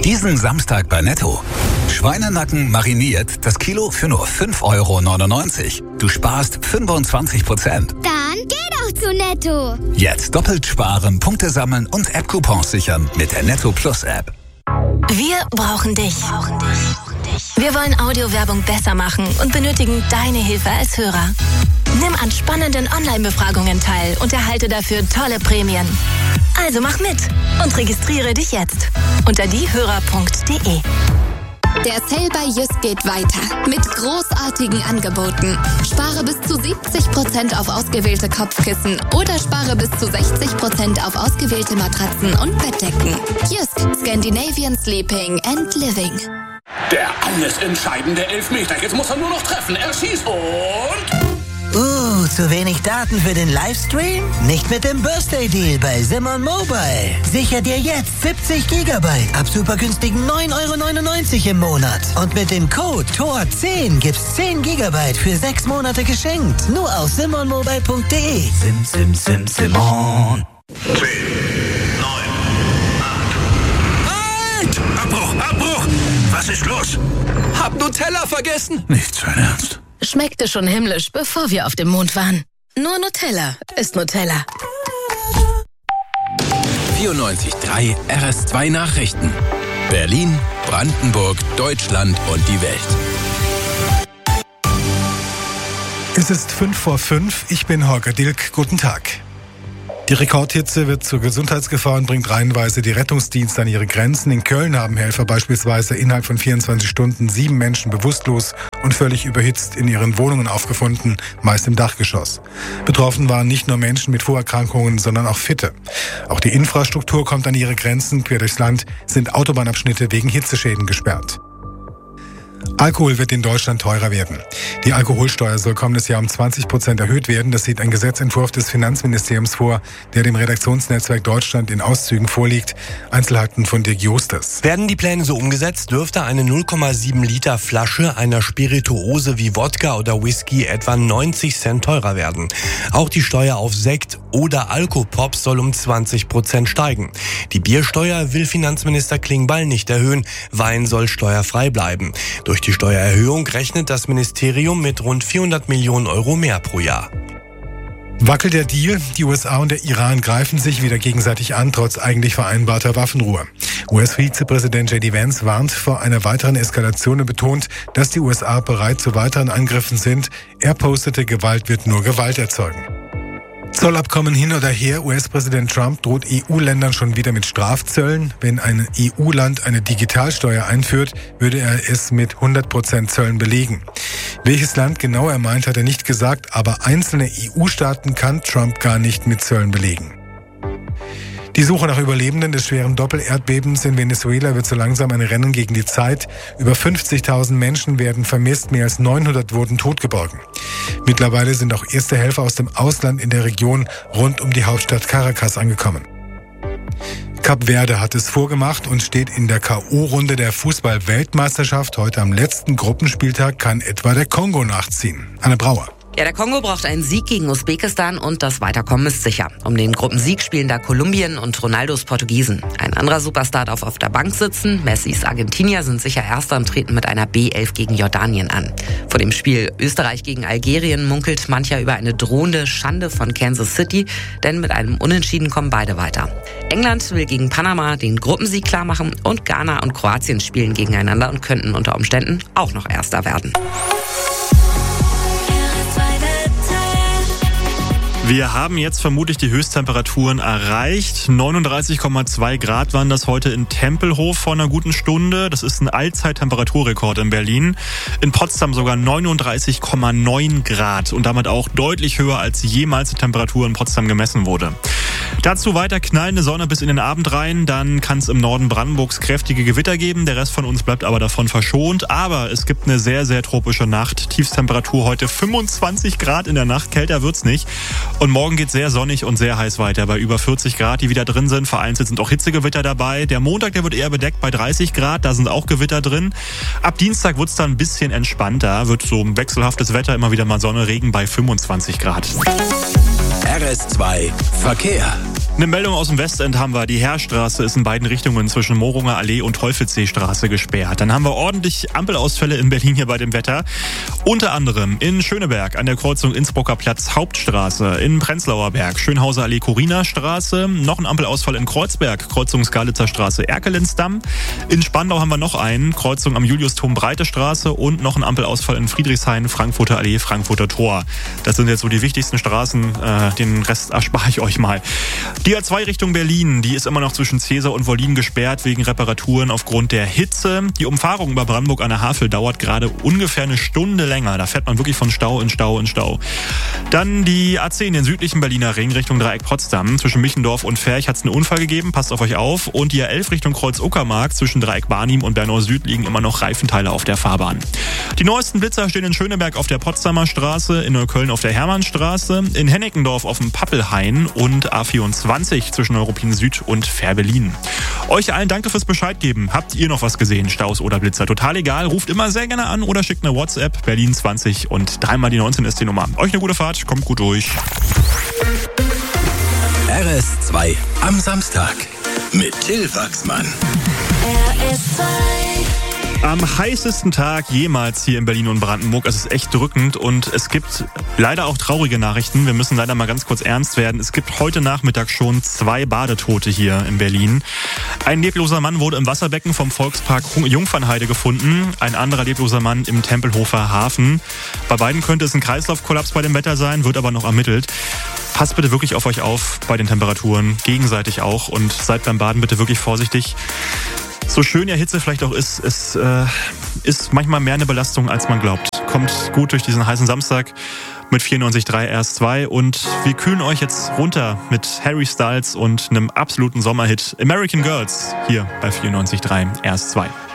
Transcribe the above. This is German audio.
Diesen Samstag bei Netto. Schweinenacken mariniert, das Kilo für nur 5,99 €. Du sparst 25%. Dann geh doch zu Netto. Jetzt doppelt sparen, Punkte sammeln und App-Coupons sichern mit der Netto Plus App. Wir brauchen dich. Wir wollen Audiowerbung besser machen und benötigen deine Hilfe als Hörer. Nimm an spannenden Online-Befragungen teil und erhalte dafür tolle Prämien. Also mach mit und registriere dich jetzt unter diehörer.de. Der Sale bei Jysk geht weiter mit großartigen Angeboten. Spare bis zu 70% auf ausgewählte Kopfkissen oder spare bis zu 60% auf ausgewählte Matratzen und Bettdecken. Jysk, Scandinavian Sleeping and Living. Der alles entscheidende Elfmeter. Jetzt muss er nur noch treffen. Er schießt und... zu wenig Daten für den Livestream? Nicht mit dem Birthday Deal bei Simon Mobile. Sicher dir jetzt 70 GB ab super günstigen 9,99 € im Monat. Und mit dem Code TOR10 gibt's 10 GB für 6 Monate geschenkt. Nur auf simonmobile.de. Simon. 10, 9, 8... Halt! Abbruch! Was ist los? Hab Nutella vergessen. Nicht sein Ernst. Schmeckte schon himmlisch, bevor wir auf dem Mond waren. Nur Nutella ist Nutella. 94.3 RS2 Nachrichten. Berlin, Brandenburg, Deutschland und die Welt. Es ist 5:05. Ich bin Holger Dilk. Guten Tag. Die Rekordhitze wird zur Gesundheitsgefahr und bringt reihenweise die Rettungsdienste an ihre Grenzen. In Köln haben Helfer beispielsweise innerhalb von 24 Stunden 7 Menschen bewusstlos und völlig überhitzt in ihren Wohnungen aufgefunden, meist im Dachgeschoss. Betroffen waren nicht nur Menschen mit Vorerkrankungen, sondern auch Fitte. Auch die Infrastruktur kommt an ihre Grenzen. Quer durchs Land sind Autobahnabschnitte wegen Hitzeschäden gesperrt. Alkohol wird in Deutschland teurer werden. Die Alkoholsteuer soll kommendes Jahr um 20% erhöht werden. Das sieht ein Gesetzentwurf des Finanzministeriums vor, der dem Redaktionsnetzwerk Deutschland in Auszügen vorliegt. Einzelheiten von Dirk Justus. Werden die Pläne so umgesetzt, dürfte eine 0,7 Liter Flasche einer Spirituose wie Wodka oder Whisky etwa 90 Cent teurer werden. Auch die Steuer auf Sekt oder Alkopops soll um 20% steigen. Die Biersteuer will Finanzminister Klingbeil nicht erhöhen. Wein soll steuerfrei bleiben. Durch die Steuererhöhung rechnet das Ministerium mit rund 400 Millionen € mehr pro Jahr. Wackelt der Deal? Die USA und der Iran greifen sich wieder gegenseitig an, trotz eigentlich vereinbarter Waffenruhe. US-Vizepräsident J.D. Vance warnt vor einer weiteren Eskalation und betont, dass die USA bereit zu weiteren Angriffen sind. Er postete, Gewalt wird nur Gewalt erzeugen. Zollabkommen hin oder her, US-Präsident Trump droht EU-Ländern schon wieder mit Strafzöllen. Wenn ein EU-Land eine Digitalsteuer einführt, würde er es mit 100% Zöllen belegen. Welches Land genau er meint, hat er nicht gesagt, aber einzelne EU-Staaten kann Trump gar nicht mit Zöllen belegen. Die Suche nach Überlebenden des schweren Doppelerdbebens in Venezuela wird so langsam ein Rennen gegen die Zeit. Über 50.000 Menschen werden vermisst, mehr als 900 wurden totgeborgen. Mittlerweile sind auch erste Helfer aus dem Ausland in der Region rund um die Hauptstadt Caracas angekommen. Kap Verde hat es vorgemacht und steht in der K.O.-Runde der Fußball-Weltmeisterschaft. Heute am letzten Gruppenspieltag kann etwa der Kongo nachziehen. Anne Brauer. Ja, der Kongo braucht einen Sieg gegen Usbekistan und das Weiterkommen ist sicher. Um den Gruppensieg spielen da Kolumbien und Ronaldos Portugiesen. Ein anderer Superstar darf auf der Bank sitzen. Messis Argentinier sind sicher Erster und treten mit einer B11 gegen Jordanien an. Vor dem Spiel Österreich gegen Algerien munkelt mancher über eine drohende Schande von Kansas City, denn mit einem Unentschieden kommen beide weiter. England will gegen Panama den Gruppensieg klarmachen und Ghana und Kroatien spielen gegeneinander und könnten unter Umständen auch noch Erster werden. Wir haben jetzt vermutlich die Höchsttemperaturen erreicht. 39,2 Grad waren das heute in Tempelhof vor einer guten Stunde. Das ist ein Allzeit-Temperaturrekord in Berlin. In Potsdam sogar 39,9 Grad und damit auch deutlich höher, als jemals die Temperatur in Potsdam gemessen wurde. Dazu weiter knallende Sonne bis in den Abend rein. Dann kann es im Norden Brandenburgs kräftige Gewitter geben. Der Rest von uns bleibt aber davon verschont. Aber es gibt eine sehr, sehr tropische Nacht. Tiefstemperatur heute 25 Grad in der Nacht. Kälter wird's nicht. Und morgen geht's sehr sonnig und sehr heiß weiter. Bei über 40 Grad, die wieder drin sind. Vereinzelt sind auch Hitzegewitter dabei. Der Montag, der wird eher bedeckt bei 30 Grad. Da sind auch Gewitter drin. Ab Dienstag wird's dann ein bisschen entspannter. Wird so ein wechselhaftes Wetter. Immer wieder mal Sonne, Regen bei 25 Grad. RS2 Verkehr. Eine Meldung aus dem Westend haben wir. Die Heerstraße ist in beiden Richtungen zwischen Mohrunger Allee und Teufelsseestraße gesperrt. Dann haben wir ordentlich Ampelausfälle in Berlin hier bei dem Wetter. Unter anderem in Schöneberg an der Kreuzung Innsbrucker Platz Hauptstraße, in Prenzlauer Berg, Schönhauser Allee Corina Straße, noch ein Ampelausfall in Kreuzberg, Kreuzung Skalitzer Straße Erkelensdamm. In Spandau haben wir noch einen, Kreuzung am Juliusturm Breite Straße und noch ein Ampelausfall in Friedrichshain, Frankfurter Allee, Frankfurter Tor. Das sind jetzt so die wichtigsten Straßen, den Rest erspare ich euch mal. Die A2 Richtung Berlin, die ist immer noch zwischen Cäsar und Wollin gesperrt wegen Reparaturen aufgrund der Hitze. Die Umfahrung über Brandenburg an der Havel dauert gerade ungefähr eine Stunde länger. Da fährt man wirklich von Stau in Stau in Stau. Dann die A10, den südlichen Berliner Ring Richtung Dreieck Potsdam. Zwischen Michendorf und Ferch hat es einen Unfall gegeben, passt auf euch auf. Und die A11 Richtung Kreuz-Uckermark zwischen Dreieck Barnim und Bernau Süd liegen immer noch Reifenteile auf der Fahrbahn. Die neuesten Blitzer stehen in Schöneberg auf der Potsdamer Straße, in Neukölln auf der Hermannstraße, in Hennickendorf auf dem Pappelhain und A24 zwischen Neuruppin Süd und Fährberlin. Euch allen danke fürs Bescheid geben. Habt ihr noch was gesehen, Staus oder Blitzer? Total egal, ruft immer sehr gerne an oder schickt eine WhatsApp, Berlin 20 und 3 die 19 ist die Nummer. Euch eine gute Fahrt, kommt gut durch. RS2 am Samstag mit Till Wachsmann. RS2. Am heißesten Tag jemals hier in Berlin und Brandenburg. Es ist echt drückend und es gibt leider auch traurige Nachrichten. Wir müssen leider mal ganz kurz ernst werden. Es gibt heute Nachmittag schon 2 Badetote hier in Berlin. Ein lebloser Mann wurde im Wasserbecken vom Volkspark Jungfernheide gefunden. Ein anderer lebloser Mann im Tempelhofer Hafen. Bei beiden könnte es ein Kreislaufkollaps bei dem Wetter sein, wird aber noch ermittelt. Passt bitte wirklich auf euch auf bei den Temperaturen, gegenseitig auch, und seid beim Baden bitte wirklich vorsichtig. So schön ja Hitze vielleicht auch ist, es ist manchmal mehr eine Belastung, als man glaubt. Kommt gut durch diesen heißen Samstag mit 94.3 RS2 und wir kühlen euch jetzt runter mit Harry Styles und einem absoluten Sommerhit American Girls hier bei 94.3 RS2.